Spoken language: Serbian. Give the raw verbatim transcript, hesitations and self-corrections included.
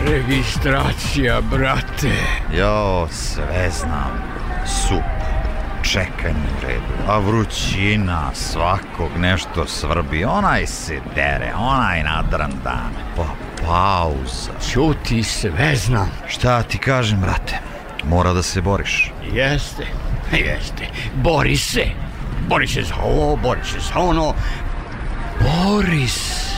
Registracija, brate. Jo, sve znam. Sup, čekanje u redu, a vrućina, svakog nešto svrbi, onaj se dere, onaj nadrandan, pa pauza. Ćuti, sve znam. Šta ti kažem, brate, mora da se boriš. Jeste, jeste, bori se. Bori se za ovo, bori se za ono. Bori se.